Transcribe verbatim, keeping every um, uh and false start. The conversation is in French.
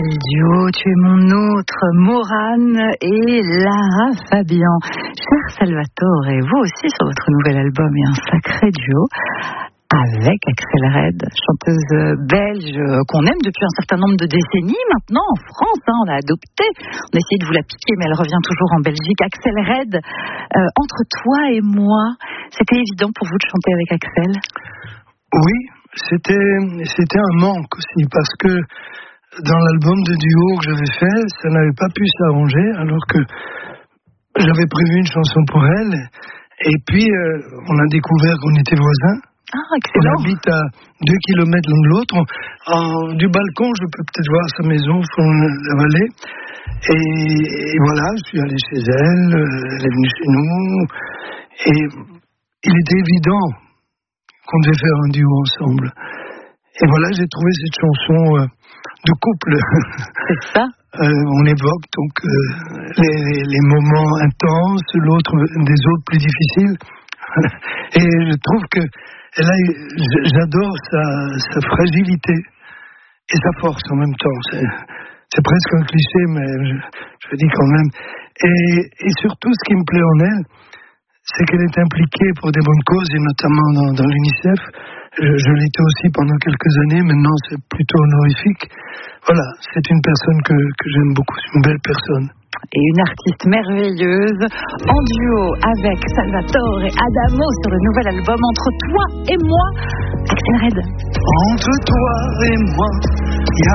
Duo, tu es mon autre, Morane et Lara Fabian. Cher Salvatore, et vous aussi sur votre nouvel album et un sacré duo avec Axelle Red, chanteuse belge qu'on aime depuis un certain nombre de décennies maintenant en France, hein, on l'a adoptée. On a essayé de vous la piquer mais elle revient toujours en Belgique. Axelle Red, euh, entre toi et moi, c'était évident pour vous de chanter avec Axelle ? Oui, c'était, c'était un manque aussi parce que dans l'album de duo que j'avais fait, ça n'avait pas pu s'arranger alors que j'avais prévu une chanson pour elle. Et puis, euh, on a découvert qu'on était voisins. Ah, excellent. On habite à deux kilomètres l'un de l'autre. En, du balcon, je peux peut-être voir sa maison au fond de la vallée. Et, et voilà, je suis allé chez elle, elle est venue chez nous. Et il était évident qu'on devait faire un duo ensemble. Et voilà, j'ai trouvé cette chanson... Euh, de couple. C'est ça. Euh, on évoque donc euh, les, les moments intenses, l'autre des autres plus difficiles. Et je trouve que elle a, j'adore sa, sa fragilité et sa force en même temps. C'est, c'est presque un cliché, mais je, je le dis quand même. Et, et surtout, ce qui me plaît en elle, c'est qu'elle est impliquée pour des bonnes causes, et notamment dans, dans l'UNICEF. Je, je l'étais aussi pendant quelques années, maintenant c'est plutôt honorifique. Voilà, c'est une personne que, que j'aime beaucoup, c'est une belle personne. Et une artiste merveilleuse, en duo avec Salvatore et Adamo sur le nouvel album Entre toi et moi, Axelle Red. Entre toi et moi, il y a